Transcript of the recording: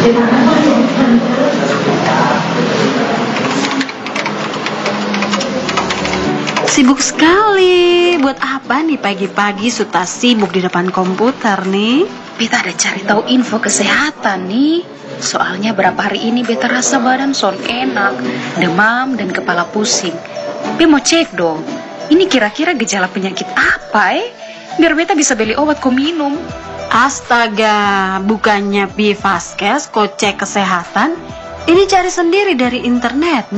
Sibuk sekali. Buat apa nih pagi-pagi sudah sibuk di depan komputer nih? Beta ada cari tahu info kesehatan nih. Soalnya berapa hari ini beta rasa badan son enak, demam dan kepala pusing. Beta mau cek dong, ini kira-kira gejala penyakit apa biar beta bisa beli obat kau minum. Astaga, bukannya Bi Vaskes kau cek kesehatan? Ini cari sendiri dari internet.